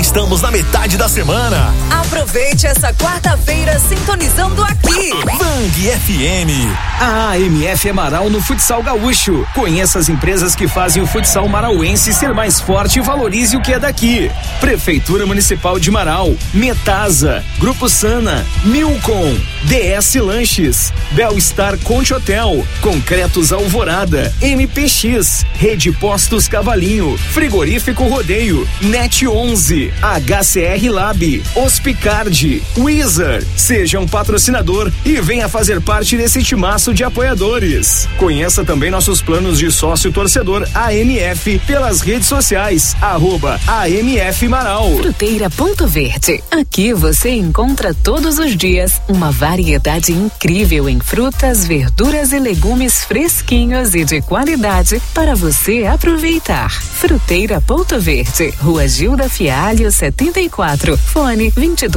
estamos na metade da semana. Aproveite essa quarta-feira sintonizando aqui. Bang FM. A AMF é Marau no futsal gaúcho. Conheça as empresas que fazem o futsal marauense ser mais forte e valorize o que é daqui. Prefeitura Municipal de Marau, Metasa, Grupo Sana, Milcom, DS Lanches, Belstar Conte Hotel, Concretos Alvorada, MPX, Rede Postos Cavalinho, Frigorífico Rodeio, Net 11, HCR Lab, Hospicard, Wizard. Seja um patrocinador e venha fazer parte desse timaço de apoiadores. Conheça também nossos planos de sócio torcedor AMF pelas redes sociais, @AMF Marau. Fruteira Ponto Verde. Aqui você encontra todos os dias uma variedade incrível em frutas, verduras e legumes fresquinhos e de qualidade para você aproveitar. Fruteira Ponto Verde, Rua Gilda Fialho 74, fone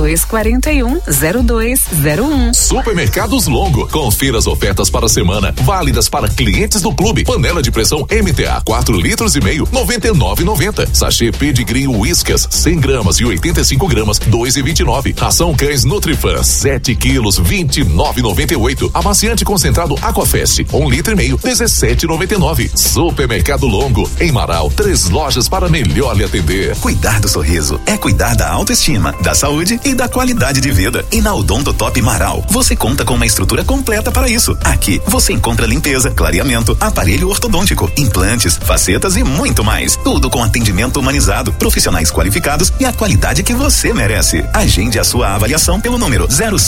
2241-0201. Supermercados Longo, confira as ofertas para a semana, válidas para clientes do clube. Panela de pressão MTA 4 litros e meio, 99,90. Sachê Pedigree Whiskas 100 gramas e 85 gramas, 2,29. Ração Cães Nutrifan 7 quilos, 29,98. Amaciante concentrado Aquafest 1 litro e meio, 17,99. Supermercado Longo, em Marau, 3 lojas para melhor lhe atender. Cuidar do sorriso é cuidar da autoestima, da saúde e da qualidade de vida. E na Odontotop Marau, você conta com uma estrutura completa para isso. Aqui você encontra limpeza, clareamento, aparelho ortodôntico, implantes, facetas e muito mais. Tudo com atendimento humanizado, profissionais qualificados e a qualidade que você merece. Agende a sua avaliação pelo número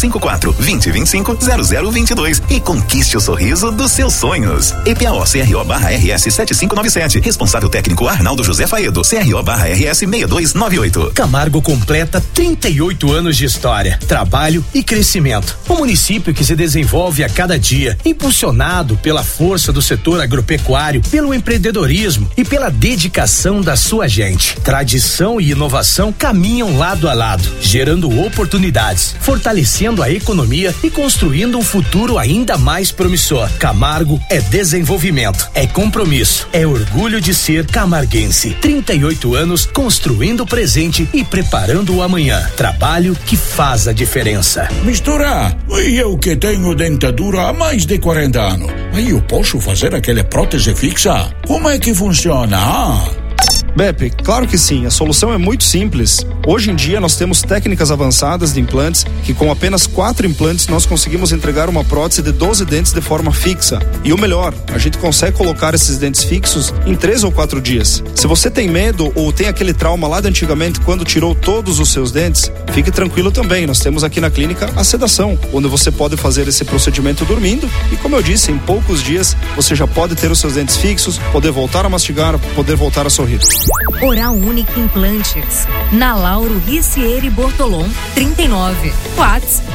054-2025-0022 e conquiste o sorriso dos seus sonhos. EPAO-CRO/RS 7597. Responsável técnico Arnaldo José Faedo. CRO/RS 6298. Camargo completa 38 anos de história, trabalho e crescimento. Um município que se desenvolve a cada dia, impulsionado pela força do setor agropecuário, pelo empreendedorismo e pela dedicação da sua gente. Tradição e inovação caminham lado a lado, gerando oportunidades, fortalecendo a economia e construindo um futuro ainda mais promissor. Camargo é desenvolvimento, é compromisso, é orgulho de ser camarguense. 38 anos construindo o presente e preparando o amanhã. Trabalho que faz a diferença. Mistura, eu que tenho dentadura há mais de 40 anos, aí eu posso fazer aquela prótese fixa? Como é que funciona? Beppe, claro que sim, a solução é muito simples. Hoje em dia nós temos técnicas avançadas de implantes que com apenas 4 implantes nós conseguimos entregar uma prótese de 12 dentes de forma fixa. E o melhor, a gente consegue colocar esses dentes fixos em 3 ou 4 dias. Se você tem medo ou tem aquele trauma lá de antigamente quando tirou todos os seus dentes, fique tranquilo também, nós temos aqui na clínica a sedação, onde você pode fazer esse procedimento dormindo e, como eu disse, em poucos dias você já pode ter os seus dentes fixos, poder voltar a mastigar, poder voltar a sorrir. Oral Unique Implantes, na Lauro Ricieri Bortolom 39, WhatsApp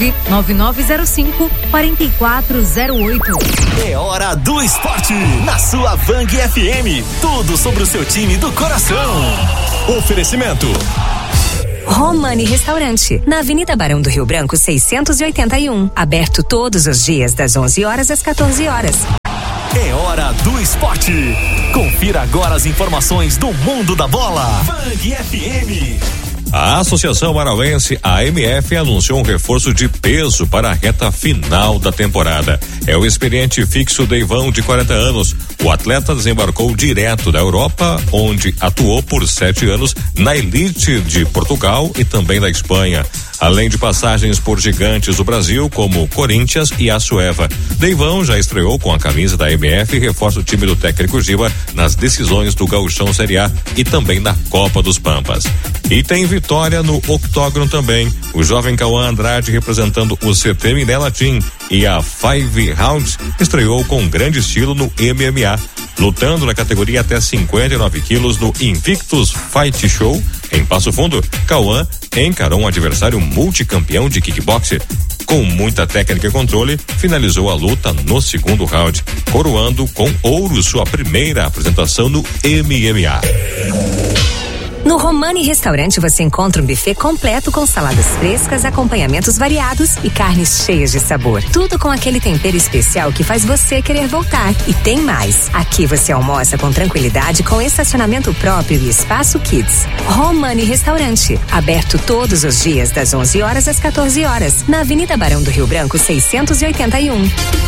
99905-4408. É hora do esporte na sua Bang FM, tudo sobre o seu time do coração. Oferecimento Romani Restaurante, na Avenida Barão do Rio Branco 681, aberto todos os dias das 11 horas às 14 horas. É hora do esporte. Confira agora as informações do mundo da bola. Bang FM. A Associação Marauense AMF anunciou um reforço de peso para a reta final da temporada. É o experiente fixo Deivão, de 40 anos. O atleta desembarcou direto da Europa, onde atuou por 7 anos na elite de Portugal e também da Espanha, além de passagens por gigantes do Brasil como Corinthians e Assueva. Deivão já estreou com a camisa da AMF e reforça o time do técnico Giba nas decisões do Gauchão Série A e também na Copa dos Pampas. E tem vitória no octógono também. O jovem Cauã Andrade, representando o CT Miné Team, e a Five Rounds estreou com grande estilo no MMA, lutando na categoria até 59 quilos no Invictus Fight Show. Em Passo Fundo, Cauã encarou um adversário multicampeão de kickboxer. Com muita técnica e controle, finalizou a luta no segundo round, coroando com ouro sua primeira apresentação no MMA. No Romani Restaurante você encontra um buffet completo com saladas frescas, acompanhamentos variados e carnes cheias de sabor. Tudo com aquele tempero especial que faz você querer voltar. E tem mais. Aqui você almoça com tranquilidade, com estacionamento próprio e espaço kids. Romani Restaurante, aberto todos os dias das 11 horas às 14 horas, na Avenida Barão do Rio Branco 681.